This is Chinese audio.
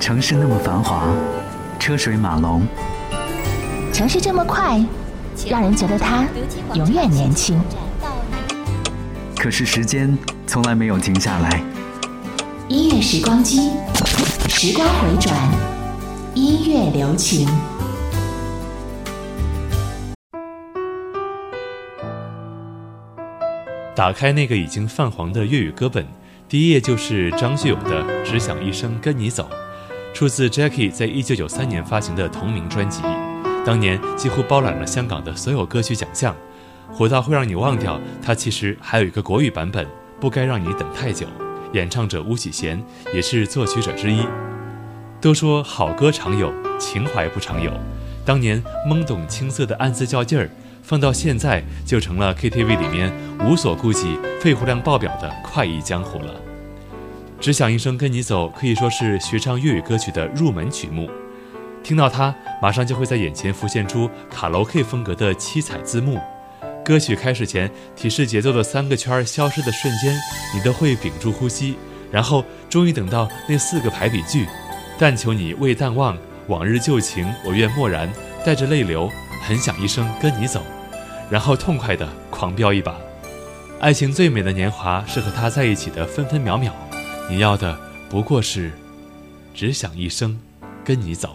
城市那么繁华，车水马龙， 城市这么快，让人觉得它永远年轻。 可是时间从来没有停下来。 音乐时光机，时光回转，音乐留情。 打开那个已经泛黄的粤语歌本，第一页就是张学友的《只想一生跟你走》，出自 Jackie 在1993年发行的同名专辑，当年几乎包揽了香港的所有歌曲奖项，火到会让你忘掉它其实还有一个国语版本《不该让你等太久》，演唱者巫启贤也是作曲者之一。都说好歌常有，情怀不常有，当年懵懂青涩的暗自较劲儿，放到现在就成了 KTV 里面无所顾忌、肺活量爆表的快意江湖了。只想一生跟你走可以说是学唱粤语歌曲的入门曲目，听到它马上就会在眼前浮现出卡拉 OK 风格的七彩字幕。歌曲开始前提示节奏的3个圈消失的瞬间，你都会屏住呼吸，然后终于等到那4个排比句，但求你未淡忘，往日旧情我愿默然，带着泪流，很想一生跟你走，然后痛快地狂飙一把。爱情最美的年华是和他在一起的分分秒秒，你要的不过是只想一生跟你走。